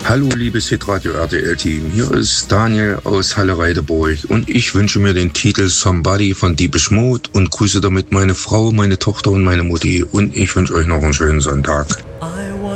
Hallo liebes Hitradio RTL-Team, hier ist Daniel aus Halle-Reideburg und ich wünsche mir den Titel Somebody von Deepish Mode und grüße damit meine Frau, meine Tochter und meine Mutti und ich wünsche euch noch einen schönen Sonntag.